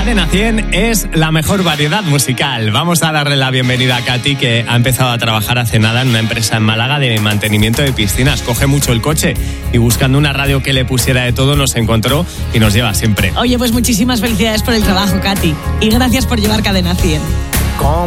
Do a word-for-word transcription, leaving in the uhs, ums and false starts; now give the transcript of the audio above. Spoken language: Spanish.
Cadena cien es la mejor variedad musical. Vamos a darle la bienvenida a Katy, que ha empezado a trabajar hace nada en una empresa en Málaga de mantenimiento de piscinas. Coge mucho el coche y buscando una radio que le pusiera de todo nos encontró y nos lleva siempre. Oye, pues muchísimas felicidades por el trabajo, Katy. Y gracias por llevar Cadena cien.